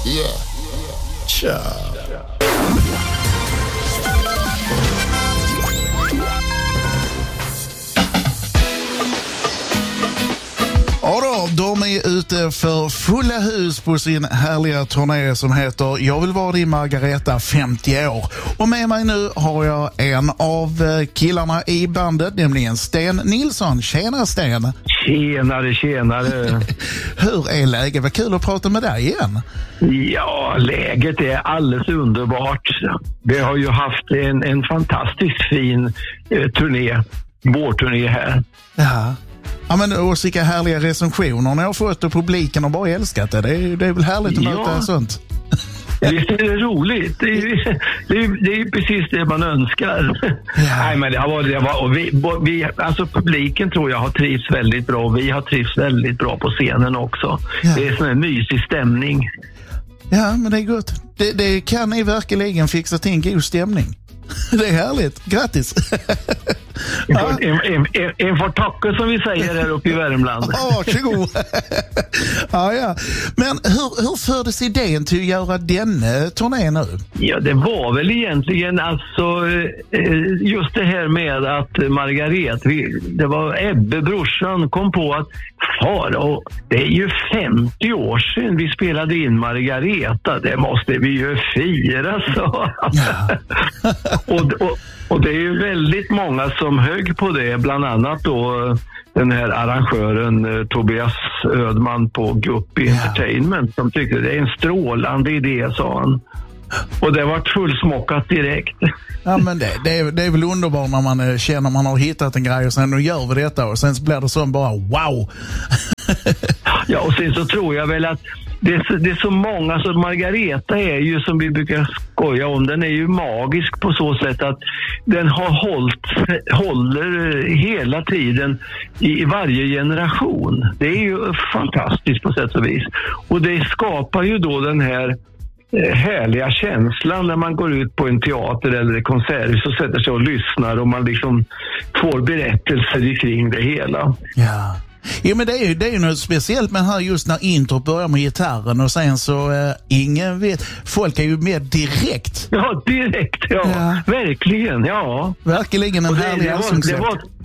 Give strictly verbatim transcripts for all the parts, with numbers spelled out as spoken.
Yeah. Tja. Ja då, de är ute för fulla hus på sin härliga turné som heter Jag vill vara din Margareta femtio år. Och med mig nu har jag en av killarna i bandet, nämligen Sten Nilsson. Tjena Sten! Tjenare, tjenare! Hur är läget? Vad kul att prata med dig igen. Ja, läget är alldeles underbart. Vi har ju haft en, en fantastiskt fin eh, turné, vårturné här. Ja. Ja, men och vilka härliga recensioner ni har fått och publiken har bara älskat det. Det är, det är väl härligt att möta ja. sånt. Visst är det roligt. Det är, det är, det är precis det man önskar. Ja. Nej, men det har varit, det var, och vi, vi, alltså publiken tror jag har trivts väldigt bra och vi har trivts väldigt bra på scenen också. Ja. Det är sån en mysig stämning. Ja, men det är gott. Det, det kan ni verkligen fixa till en god stämning. Det är härligt. Grattis! Ja. En, en, en, en får tacka som vi säger här uppe i Värmland. Ja, varsågod. Ja, ja. Men hur, hur fördes idén till att göra denna turné nu? Ja, det var väl egentligen alltså just det här med att Margaret, vi, det var Ebbe, brorsan, kom på att far, och det är ju femtio år sedan vi spelade in Margareta. Det måste vi ju fira, så. Ja. och, och Och det är ju väldigt många som högg på det, bland annat då den här arrangören eh, Tobias Ödman på Guppy yeah. Entertainment, som tyckte det är en strålande idé, sa han. Och det var fullsmockat direkt. Ja, men det, det, är, det är väl underbart när man känner man har hittat en grej och sen nu gör vi detta och sen blir det så bara wow. Ja, och sen så tror jag väl att det är, så, det är så många, så Margareta är ju, som vi brukar skoja om, den är ju magisk på så sätt att den har hållit, håller hela tiden i varje generation. Det är ju fantastiskt på sätt och vis. Och det skapar ju då den här härliga känslan när man går ut på en teater eller en konsert och sätter sig och lyssnar och man liksom får berättelser kring det hela. Ja. Jo, men det är ju det är ju något speciellt med här just när intro börjar med gitarren och sen så eh, ingen vet, folk är ju med direkt. Ja, direkt, ja. ja. Verkligen, ja. Verkligen en härlig allsångssätt.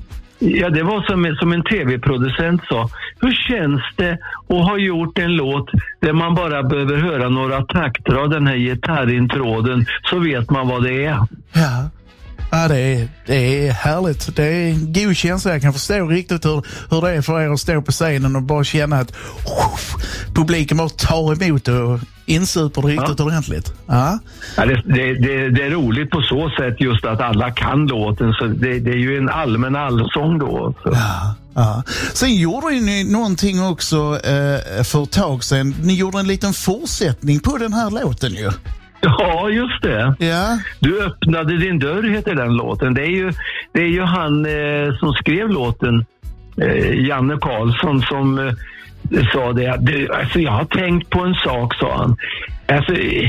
Ja, det var som, som en tv-producent sa. Hur känns det att ha gjort en låt där man bara behöver höra några takter av den här gitarrintråden så vet man vad det är? Ja. Ja, det är, det är härligt. Det är en god känsla. Jag kan förstå riktigt hur, hur det är för er att stå på scenen och bara känna att uff, publiken bara tar emot och insuper det riktigt ja. ordentligt. Ja. Ja, det, det, det, det är roligt på så sätt just att alla kan låten. Så det, det är ju en allmän allsång då. Så. Ja. Ja. Sen gjorde ni någonting också eh, för ett tag sedan. Ni gjorde en liten fortsättning på den här låten ju. Ja, just det. Ja. Du öppnade din dörr heter den låten. Det är ju, det är ju han eh, som skrev låten, eh, Janne Karlsson, som eh, sa det. Du, alltså, jag har tänkt på en sak, sa han. Alltså, eh,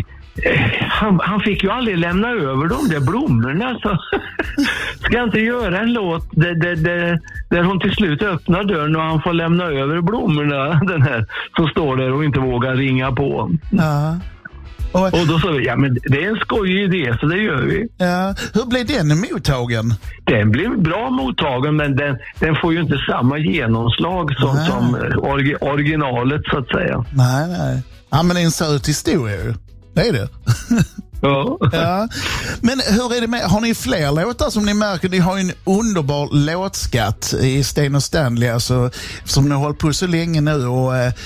han, han fick ju aldrig lämna över de där blommorna. Så. Ska inte göra en låt där, där, där, där hon till slut öppnar dörren och han får lämna över blommorna, den här som står där och inte vågar ringa på. Ja. Och, och då sa vi, ja men det är en skojig idé så det gör vi. Ja, hur blev den mottagen? Den blev bra mottagen men den, den får ju inte samma genomslag som, som orgi, originalet så att säga. Nej, nej. Ja, men det är en söt historia ju. Det är det. Ja. Ja. Men hur är det med, har ni fler låtar som ni märker? Ni har ju en underbar låtskatt i Sten och Stanley alltså, som ni har hållit på så länge nu och eh,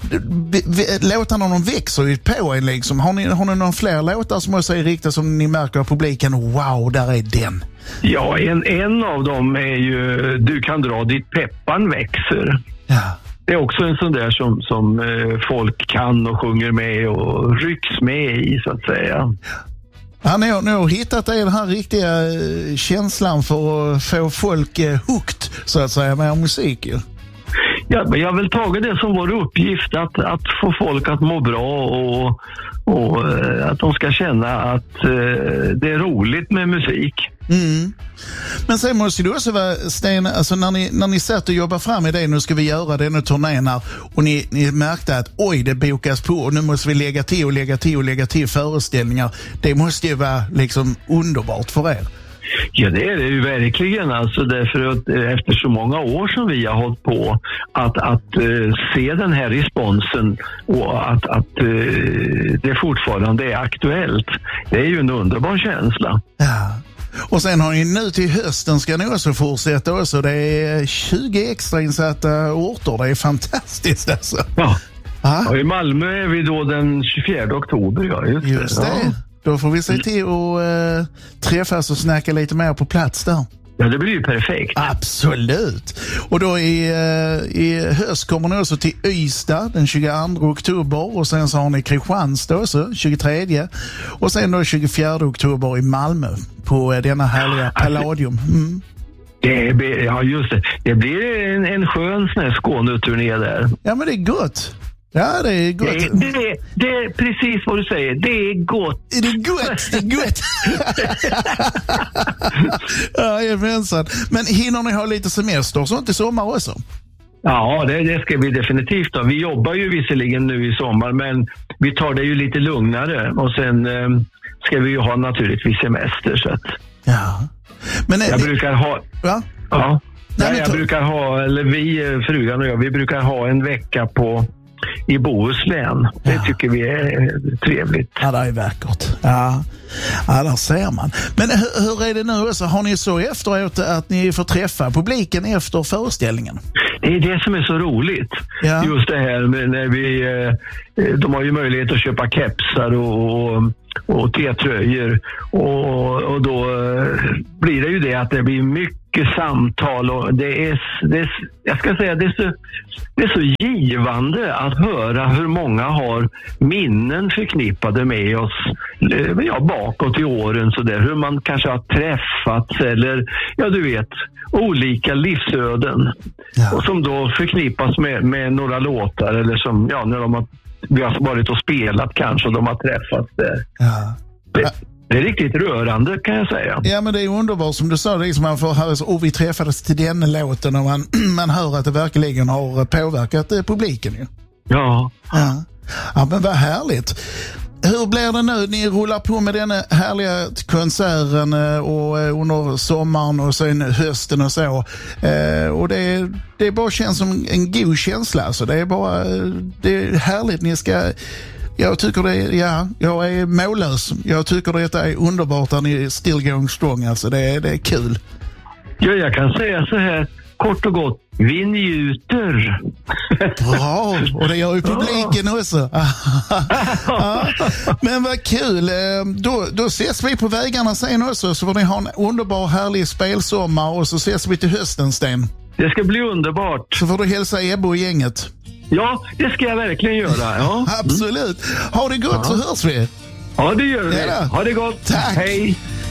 låtarna de växer ju på en liksom. Har ni, har ni någon fler låtar som också är riktigt som ni märker av publiken, wow, där är den? Ja, en, en av dem är ju Du kan dra dit peppan växer. Ja. Det är också en sån där som, som eh, folk kan och sjunger med och rycks med i så att säga. Ja, ni har, ni har hittat den här riktiga känslan för att få folk eh, hooked så att säga med musik ju. Ja, men jag har väl tagit det som vår uppgift att, att få folk att må bra och, och att de ska känna att eh, det är roligt med musik. Mm. Men sen måste det också vara, Sten, alltså när ni, när ni satt och jobbade fram i det, nu ska vi göra den och turnén här, och ni, ni märkte att oj, det bokas på och nu måste vi lägga till och lägga till och lägga till föreställningar. Det måste ju vara liksom underbart för er. Ja, det är det ju verkligen. Alltså därför att efter så många år som vi har hållit på att, att uh, se den här responsen och att, att uh, det fortfarande är aktuellt. Det är ju en underbar känsla. Ja. Och sen har ni nu till hösten ska ni också fortsätta också. Det är tjugo extra insatta orter. Det är fantastiskt alltså. Ja. Ja, i Malmö är vi då den tjugofjärde oktober. Ja, just, just det. Ja. Då får vi se till att uh, träffas och snacka lite mer på plats där. Ja, det blir ju perfekt. Absolut. Och då i, uh, i höst kommer ni också till Ystad den tjugoandra oktober och sen så har ni Kristianstad också tjugotredje och sen då tjugofjärde oktober i Malmö på uh, denna härliga Palladium. Mm. Det blir, ja, just det. Det blir en, en skön sån här Skåneturné där. Ja, men det är gott. Ja, det är gott. Det, det, det är precis vad du säger. Det är gott. Det är gott, det är gott. Ja, jajamensan. Men hinner ni ha lite semester sånt i sommar också? Ja, det, det ska vi definitivt ha. Vi jobbar ju visserligen nu i sommar, men vi tar det ju lite lugnare. Och sen eh, ska vi ju ha naturligtvis semester. Så att... Ja. Men jag det... brukar ha... Ja? Ja. Nej, Nej, jag ta... brukar ha, eller vi, frugan och jag, vi brukar ha en vecka på i Bohuslän. Det ja. tycker vi är trevligt. Ja, det är vackert. Ja, ja där ser man. Men hur, hur är det nu också? Har ni så efteråt att ni får träffa publiken efter föreställningen? Det är det som är så roligt. Ja. Just det här med när vi... De har ju möjlighet att köpa kepsar och, och, och T-tröjor. Och, och då blir det ju det att det blir mycket samtal och det är, det är, jag ska säga, det är, så, det är så givande att höra hur många har minnen förknippade med oss ja, bakåt i åren så där, hur man kanske har träffats eller ja du vet, olika livsöden ja. Och som då förknippas med, med några låtar eller som, ja, när de har, vi har varit och spelat kanske och de har träffats där. Ja. Det, Det är riktigt rörande kan jag säga. Ja, men det är underbart som du sa, det är som man får höra så, och vi träffades till den låten och man, man hör att det verkligen har påverkat eh, publiken ju. Ja. ja. Ja, men vad härligt. Hur blir det nu? Ni rullar på med den härliga konserten och under sommaren och sen hösten och så. Eh, och det, det bara känns som en god känsla. Alltså. Det är bara det är härligt. Ni ska... Jag tycker det är, ja, jag är mållös. Jag tycker det är underbart att ni är still going strong. Alltså det är, det är kul. Ja, jag kan säga så här, kort och gott. Vi njuter. Bra, och det gör ju publiken ja. också. Ja. Men vad kul. Då, då ses vi på vägarna sen också. Så får ni ha en underbar härlig spelsommar. Och så ses vi till hösten, Sten. Det ska bli underbart. Så får du hälsa Ebbe och gänget. Ja, det ska jag verkligen göra. Ja. Absolut. Ha det gott ja. Så hörs vi. Ja, det gör vi. Ja. Ha det gott. Tack. Hej.